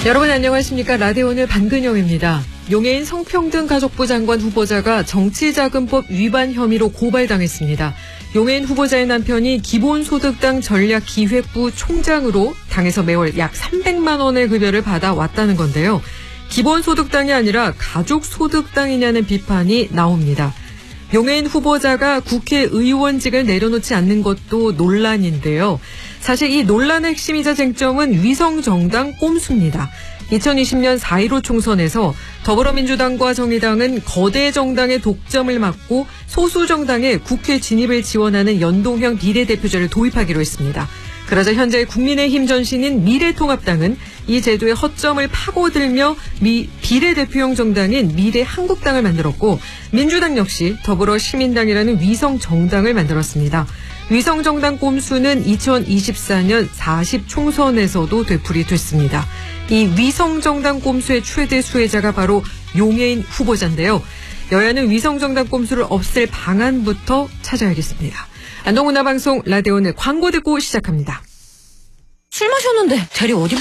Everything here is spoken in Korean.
여러분 안녕하십니까. 라디오오늘 반근영입니다. 용해인 성평등가족부 장관 후보자가 정치자금법 위반 혐의로 고발당했습니다. 용해인 후보자의 남편이 기본소득당 전략기획부 총장으로 당에서 매월 약 300만 원의 급여를 받아왔다는 건데요. 기본소득당이 아니라 가족소득당이냐는 비판이 나옵니다. 용해인 후보자가 국회의원직을 내려놓지 않는 것도 논란인데요. 사실 이 논란의 핵심이자 쟁점은 위성정당 꼼수입니다. 2020년 4.15 총선에서 더불어민주당과 정의당은 거대 정당의 독점을 막고 소수 정당의 국회 진입을 지원하는 연동형 비례대표제를 도입하기로 했습니다. 그러자 현재 국민의힘 전신인 미래통합당은 이 제도의 허점을 파고들며 비례대표형 정당인 미래한국당을 만들었고, 민주당 역시 더불어시민당이라는 위성정당을 만들었습니다. 위성정당 꼼수는 2024년 40 총선에서도 되풀이 됐습니다. 이 위성정당 꼼수의 최대 수혜자가 바로 용해인 후보자인데요. 여야는 위성정당 꼼수를 없앨 방안부터 찾아야겠습니다. 안동문화방송 라디오오늘 광고 듣고 시작합니다. 술 마셨는데 대리 어디